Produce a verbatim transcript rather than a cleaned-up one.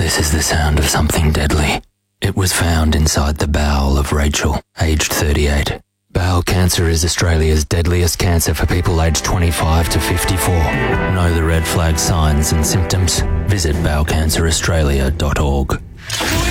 This is the sound of something deadly. It was found inside the bowel of Rachel, aged thirty-eight. Bowel cancer is Australia's deadliest cancer for people aged twenty-five to fifty-four. Know the red flag signs and symptoms? Visit bowel cancer australia dot org.